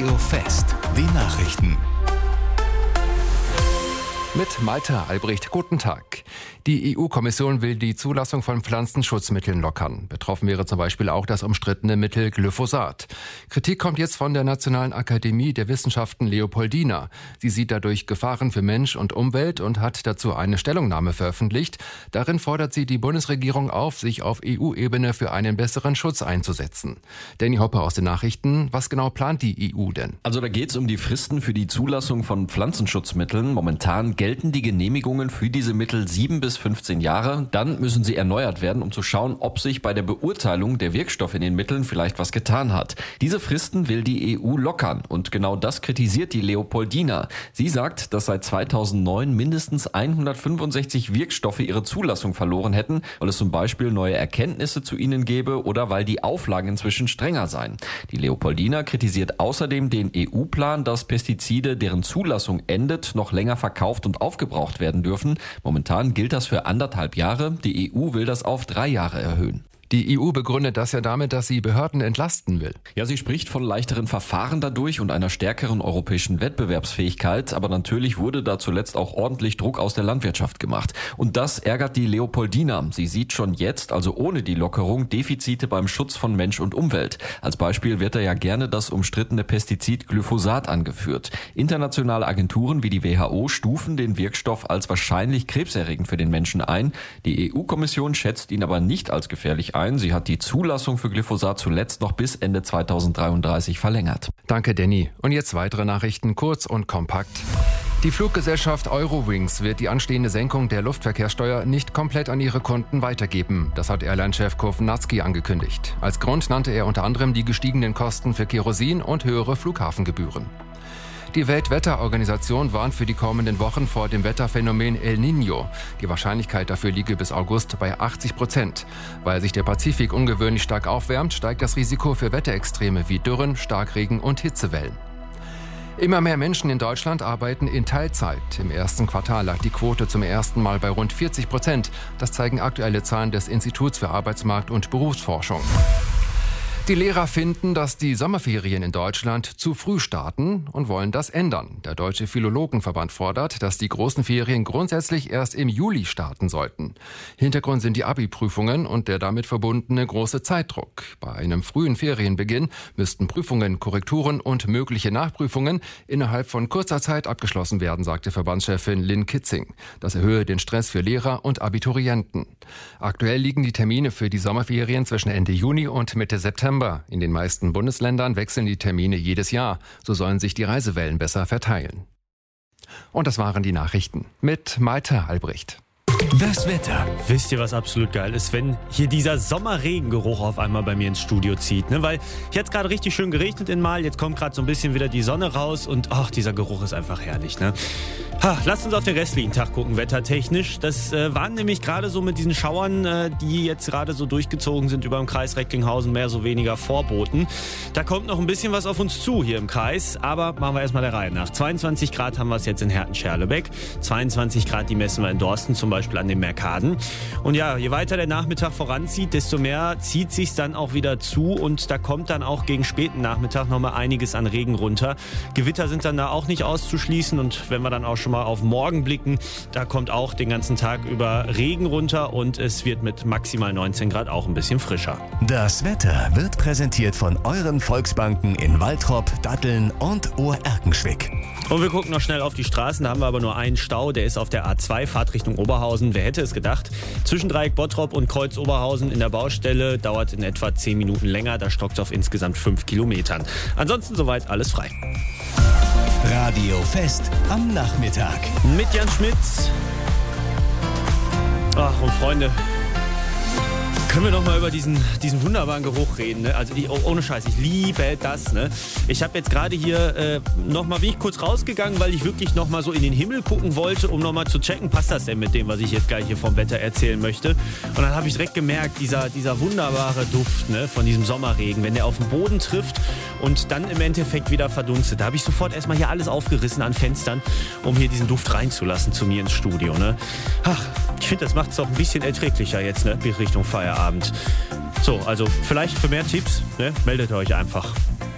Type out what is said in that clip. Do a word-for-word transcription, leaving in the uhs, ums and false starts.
Radio Fest, die Nachrichten. Mit Malte Albrecht, guten Tag. Die E U-Kommission will die Zulassung von Pflanzenschutzmitteln lockern. Betroffen wäre zum Beispiel auch das umstrittene Mittel Glyphosat. Kritik kommt jetzt von der Nationalen Akademie der Wissenschaften Leopoldina. Sie sieht dadurch Gefahren für Mensch und Umwelt und hat dazu eine Stellungnahme veröffentlicht. Darin fordert sie die Bundesregierung auf, sich auf E U-Ebene für einen besseren Schutz einzusetzen. Danny Hopper aus den Nachrichten. Was genau plant die E U denn? Also da geht es um die Fristen für die Zulassung von Pflanzenschutzmitteln. Momentan gelten die Genehmigungen für diese Mittel sieben bis fünfzehn Jahre. Dann müssen sie erneuert werden, um zu schauen, ob sich bei der Beurteilung der Wirkstoffe in den Mitteln vielleicht was getan hat. Diese Fristen will die E U lockern und genau das kritisiert die Leopoldina. Sie sagt, dass seit zweitausendneun mindestens hundertfünfundsechzig Wirkstoffe ihre Zulassung verloren hätten, weil es zum Beispiel neue Erkenntnisse zu ihnen gäbe oder weil die Auflagen inzwischen strenger seien. Die Leopoldina kritisiert außerdem den E U-Plan, dass Pestizide, deren Zulassung endet, noch länger verkauft und aufgebraucht werden dürfen. Momentan gilt das für anderthalb Jahre. Die E U will das auf drei Jahre erhöhen. Die E U begründet das ja damit, dass sie Behörden entlasten will. Ja, sie spricht von leichteren Verfahren dadurch und einer stärkeren europäischen Wettbewerbsfähigkeit. Aber natürlich wurde da zuletzt auch ordentlich Druck aus der Landwirtschaft gemacht. Und das ärgert die Leopoldina. Sie sieht schon jetzt, also ohne die Lockerung, Defizite beim Schutz von Mensch und Umwelt. Als Beispiel wird da ja gerne das umstrittene Pestizid Glyphosat angeführt. Internationale Agenturen wie die W H O stufen den Wirkstoff als wahrscheinlich krebserregend für den Menschen ein. Die E U-Kommission schätzt ihn aber nicht als gefährlich ein. Sie hat die Zulassung für Glyphosat zuletzt noch bis Ende zweitausenddreiunddreißig verlängert. Danke, Danny. Und jetzt weitere Nachrichten, kurz und kompakt. Die Fluggesellschaft Eurowings wird die anstehende Senkung der Luftverkehrssteuer nicht komplett an ihre Kunden weitergeben. Das hat Airline-Chef Kovnatski angekündigt. Als Grund nannte er unter anderem die gestiegenen Kosten für Kerosin und höhere Flughafengebühren. Die Weltwetterorganisation warnt für die kommenden Wochen vor dem Wetterphänomen El Niño. Die Wahrscheinlichkeit dafür liege bis August bei achtzig Prozent. Weil sich der Pazifik ungewöhnlich stark aufwärmt, steigt das Risiko für Wetterextreme wie Dürren, Starkregen und Hitzewellen. Immer mehr Menschen in Deutschland arbeiten in Teilzeit. Im ersten Quartal lag die Quote zum ersten Mal bei rund vierzig Prozent. Das zeigen aktuelle Zahlen des Instituts für Arbeitsmarkt- und Berufsforschung. Die Lehrer finden, dass die Sommerferien in Deutschland zu früh starten und wollen das ändern. Der Deutsche Philologenverband fordert, dass die großen Ferien grundsätzlich erst im Juli starten sollten. Hintergrund sind die Abi-Prüfungen und der damit verbundene große Zeitdruck. Bei einem frühen Ferienbeginn müssten Prüfungen, Korrekturen und mögliche Nachprüfungen innerhalb von kurzer Zeit abgeschlossen werden, sagte Verbandschefin Lynn Kitzing. Das erhöhe den Stress für Lehrer und Abiturienten. Aktuell liegen die Termine für die Sommerferien zwischen Ende Juni und Mitte September. In den meisten Bundesländern wechseln die Termine jedes Jahr. So sollen sich die Reisewellen besser verteilen. Und das waren die Nachrichten mit Malte Albrecht. Das Wetter. Wisst ihr, was absolut geil ist? Wenn hier dieser Sommerregengeruch auf einmal bei mir ins Studio zieht. Ne? Weil hier hat es gerade richtig schön geregnet in Mal. Jetzt kommt gerade so ein bisschen wieder die Sonne raus. Und ach, dieser Geruch ist einfach herrlich. Ne? Ha, lasst uns auf den restlichen Tag gucken, wettertechnisch. Das äh, waren nämlich gerade so mit diesen Schauern, äh, die jetzt gerade so durchgezogen sind über dem Kreis Recklinghausen, mehr so weniger Vorboten. Da kommt noch ein bisschen was auf uns zu hier im Kreis. Aber machen wir erstmal der Reihe nach. zweiundzwanzig Grad haben wir es jetzt in Herten-Scherlebeck. zweiundzwanzig Grad, die messen wir in Dorsten zum Beispiel an den Merkaden. Und ja, je weiter der Nachmittag voranzieht, desto mehr zieht sich's dann auch wieder zu und da kommt dann auch gegen späten Nachmittag nochmal einiges an Regen runter. Gewitter sind dann da auch nicht auszuschließen und wenn wir dann auch schon mal auf morgen blicken, da kommt auch den ganzen Tag über Regen runter und es wird mit maximal neunzehn Grad auch ein bisschen frischer. Das Wetter wird präsentiert von euren Volksbanken in Waltrop, Datteln und Obererkenschwick. Und wir gucken noch schnell auf die Straßen, da haben wir aber nur einen Stau, der ist auf der A zwei, Fahrt Richtung Oberhausen. Wer hätte es gedacht? Zwischen Dreieck Bottrop und Kreuz Oberhausen in der Baustelle dauert in etwa zehn Minuten länger, da stockt es auf insgesamt fünf Kilometern. Ansonsten soweit alles frei. Radio Fest am Nachmittag. Mit Jan Schmitz. Ach, und Freunde, können wir noch mal über diesen, diesen wunderbaren Geruch reden, ne? Also ich, oh, ohne Scheiß, ich liebe das, ne? Ich habe jetzt gerade hier äh, noch mal, bin ich kurz rausgegangen, weil ich wirklich noch mal so in den Himmel gucken wollte, um noch mal zu checken, passt das denn mit dem, was ich jetzt gleich hier vom Wetter erzählen möchte. Und dann habe ich direkt gemerkt, dieser, dieser wunderbare Duft, ne, von diesem Sommerregen, wenn der auf den Boden trifft und dann im Endeffekt wieder verdunstet. Da habe ich sofort erstmal hier alles aufgerissen an Fenstern, um hier diesen Duft reinzulassen zu mir ins Studio, ne? Ach, ich finde, das macht es auch ein bisschen erträglicher jetzt, ne, bis Richtung Feierabend. So, also vielleicht für mehr Tipps, ne, meldet euch einfach.